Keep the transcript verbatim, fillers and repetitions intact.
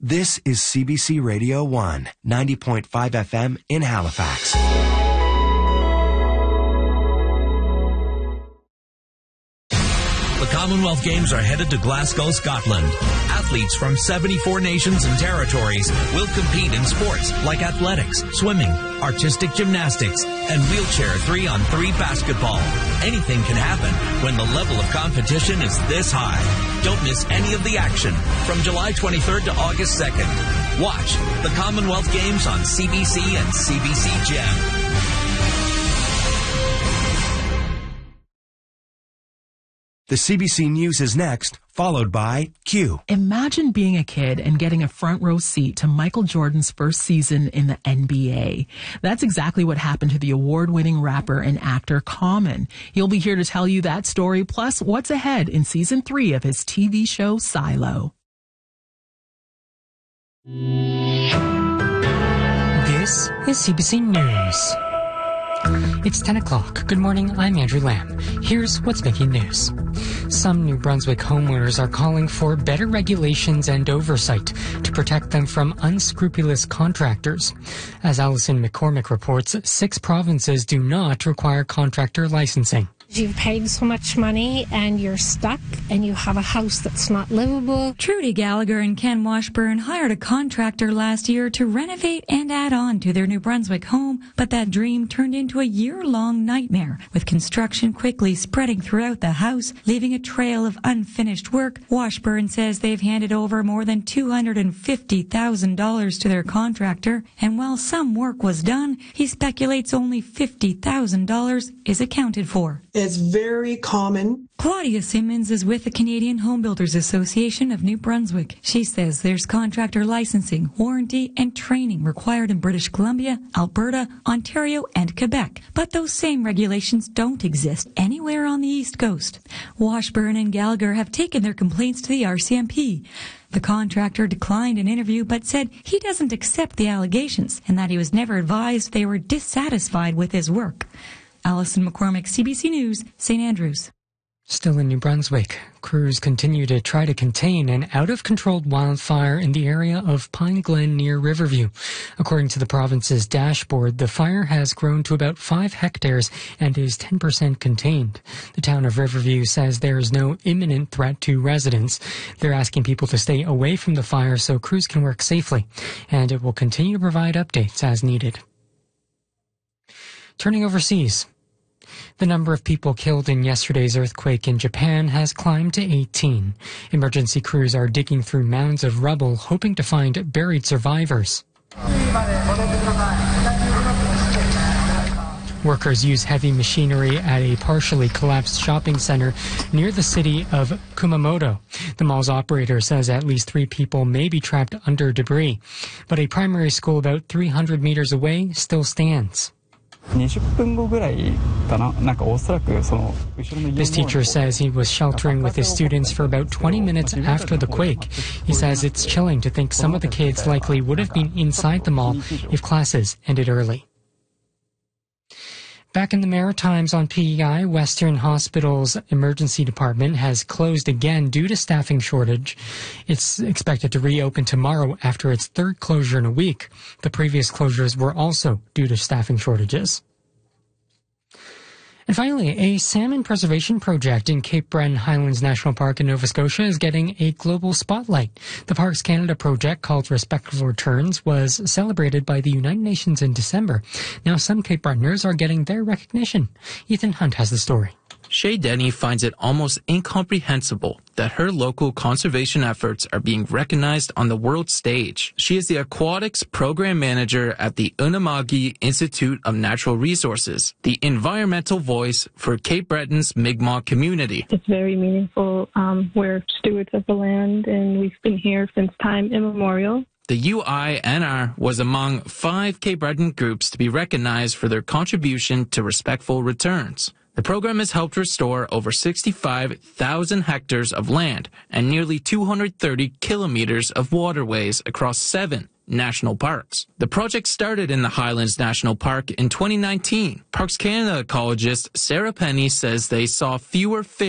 This is C B C Radio one, ninety point five F M in Halifax. The Commonwealth Games are headed to Glasgow, Scotland. Athletes from seventy-four nations and territories will compete in sports like athletics, swimming, artistic gymnastics, and wheelchair three on three basketball. Anything can happen when the level of competition is this high. Don't miss any of the action from July twenty-third to August second. Watch the Commonwealth Games on C B C and C B C Gem. The C B C News is next, followed by Q. Imagine being a kid and getting a front row seat to Michael Jordan's first season in the N B A. That's exactly what happened to the award-winning rapper and actor Common. He'll be here to tell you that story, plus what's ahead in season three of his T V show Silo. This is C B C News. It's ten o'clock. Good morning, I'm Andrew Lamb. Here's what's making news. Some New Brunswick homeowners are calling for better regulations and oversight to protect them from unscrupulous contractors. As Alison McCormick reports, six provinces do not require contractor licensing. You've paid so much money and you're stuck and you have a house that's not livable. Trudy Gallagher and Ken Washburn hired a contractor last year to renovate and add on to their New Brunswick home, but that dream turned into a year-long nightmare, with construction quickly spreading throughout the house, leaving a trail of unfinished work. Washburn says they've handed over more than two hundred fifty thousand dollars to their contractor, and while some work was done, he speculates only fifty thousand dollars is accounted for. It's very common. Claudia Simmons is with the Canadian Home Builders Association of New Brunswick. She says there's contractor licensing, warranty, and training required in British Columbia, Alberta, Ontario, and Quebec. But those same regulations don't exist anywhere on the East Coast. Washburn and Gallagher have taken their complaints to the R C M P. The contractor declined an interview but said he doesn't accept the allegations and that he was never advised they were dissatisfied with his work. Alison McCormick, C B C News, Saint Andrews. Still in New Brunswick, crews continue to try to contain an out-of-control wildfire in the area of Pine Glen near Riverview. According to the province's dashboard, the fire has grown to about five hectares and is ten percent contained. The town of Riverview says there is no imminent threat to residents. They're asking people to stay away from the fire so crews can work safely, and it will continue to provide updates as needed. Turning overseas. The number of people killed in yesterday's earthquake in Japan has climbed to eighteen. Emergency crews are digging through mounds of rubble, hoping to find buried survivors. Workers use heavy machinery at a partially collapsed shopping center near the city of Kumamoto. The mall's operator says at least three people may be trapped under debris, but a primary school about three hundred meters away still stands. This teacher says he was sheltering with his students for about twenty minutes after the quake. He says it's chilling to think some of the kids likely would have been inside the mall if classes ended early. Back in the Maritimes on P E I, Western Hospital's emergency department has closed again due to staffing shortage. It's expected to reopen tomorrow after its third closure in a week. The previous closures were also due to staffing shortages. And finally, a salmon preservation project in Cape Breton Highlands National Park in Nova Scotia is getting a global spotlight. The Parks Canada project, called Respectful Returns, was celebrated by the United Nations in December. Now some Cape Bretoners are getting their recognition. Ethan Hunt has the story. Shay Denny finds it almost incomprehensible that her local conservation efforts are being recognized on the world stage. She is the aquatics program manager at the Unama'ki Institute of Natural Resources, the environmental voice for Cape Breton's Mi'kmaq community. It's very meaningful. Um, we're stewards of the land, and we've been here since time immemorial. The U I N R was among five Cape Breton groups to be recognized for their contribution to respectful returns. The program has helped restore over sixty-five thousand hectares of land and nearly two hundred thirty kilometers of waterways across seven national parks. The project started in the Highlands National Park in twenty nineteen. Parks Canada ecologist Sarah Penny says they saw fewer fish